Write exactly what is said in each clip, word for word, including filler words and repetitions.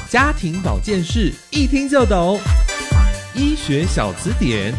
家庭保健室一听就懂，医学小词典。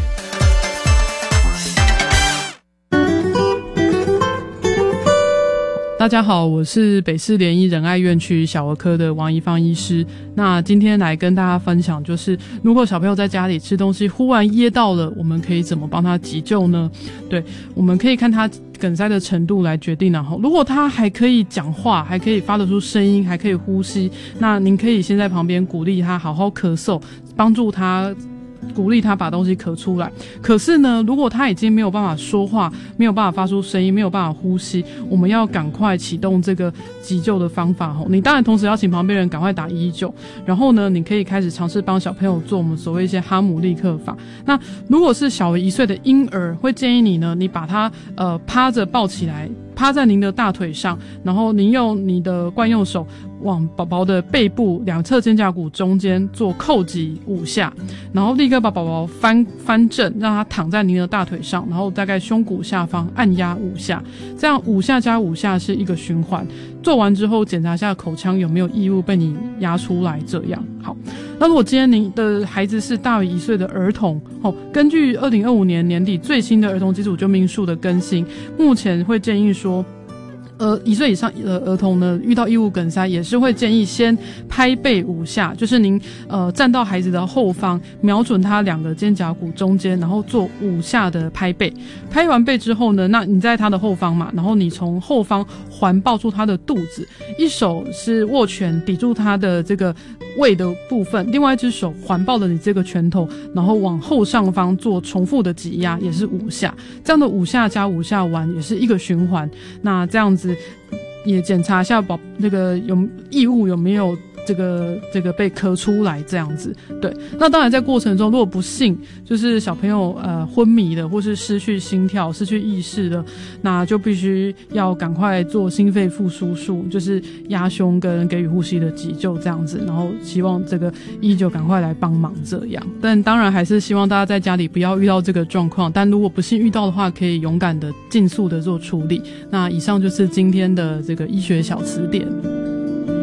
大家好，我是北市联医仁爱院区小儿科的王怡芳医师。那今天来跟大家分享，就是如果小朋友在家里吃东西忽然噎到了，我们可以怎么帮他急救呢？对，我们可以看他梗塞的程度来决定。然后如果他还可以讲话，还可以发得出声音，还可以呼吸，那您可以先在旁边鼓励他好好咳嗽，帮助他鼓励他把东西咳出来。可是呢，如果他已经没有办法说话，没有办法发出声音，没有办法呼吸，我们要赶快启动这个急救的方法。你当然同时要请旁边人赶快打一一九，然后呢，你可以开始尝试帮小朋友做我们所谓一些哈姆立克法。那如果是小于一岁的婴儿，会建议你呢，你把他呃趴着抱起来，趴在您的大腿上，然后您用你的惯用手往宝宝的背部两侧肩胛骨中间做扣击五下，然后立刻把宝宝翻翻正，让他躺在您的大腿上，然后大概胸骨下方按压五下，这样五下加五下是一个循环。做完之后检查一下口腔有没有异物被你压出来，这样好。那如果今天您的孩子是大于一岁的儿童，哦，根据二零二五年年底最新的儿童基础救命术的更新，目前会建议说呃，一岁以上的儿童呢，遇到异物梗塞也是会建议先拍背五下，就是您呃站到孩子的后方，瞄准他两个肩胛骨中间，然后做五下的拍背。拍完背之后呢，那你在他的后方嘛，然后你从后方环抱住他的肚子，一手是握拳抵住他的这个胃的部分，另外一只手环抱着你这个拳头，然后往后上方做重复的挤压，也是五下。这样的五下加五下完也是一个循环。那这样子也检查一下宝那个有异物有没有这个这个被咳出来，这样子。对，那当然在过程中，如果不幸就是小朋友呃昏迷的，或是失去心跳、失去意识的，那就必须要赶快做心肺复苏术，就是压胸跟给予呼吸的急救这样子。然后希望这个一一九赶快来帮忙这样。但当然还是希望大家在家里不要遇到这个状况，但如果不幸遇到的话，可以勇敢的尽速的做处理。那以上就是今天的这个医学小词典。